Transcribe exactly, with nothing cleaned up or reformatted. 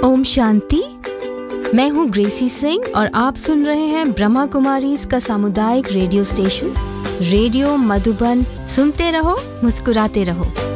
ओम शांति। मैं हूँ ग्रेसी सिंह और आप सुन रहे हैं ब्रह्मा कुमारीज का सामुदायिक रेडियो स्टेशन रेडियो मधुबन। सुनते रहो, मुस्कुराते रहो।